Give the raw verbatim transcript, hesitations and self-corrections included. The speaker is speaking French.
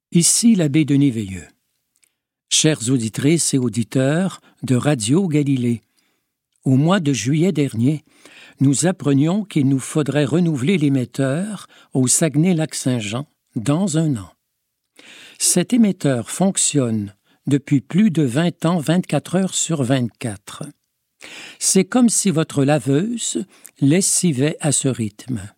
Ici l'abbé Denis Veilleux. Chères auditrices et auditeurs de Radio Galilée, au mois de juillet dernier, nous apprenions qu'il nous faudrait renouveler l'émetteur au Saguenay-Lac-Saint-Jean dans un an. Cet émetteur fonctionne depuis plus de vingt ans, vingt-quatre heures sur vingt-quatre. C'est comme si votre laveuse lessivait à ce rythme.